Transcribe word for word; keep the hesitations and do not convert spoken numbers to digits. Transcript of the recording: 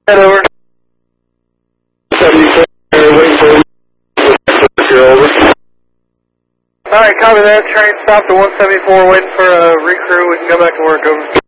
Head over. seventy-four, waiting for you're over. Alright, copy that. Train stopped at one seventy-four, waiting for a recrew. We can go back to work. Over.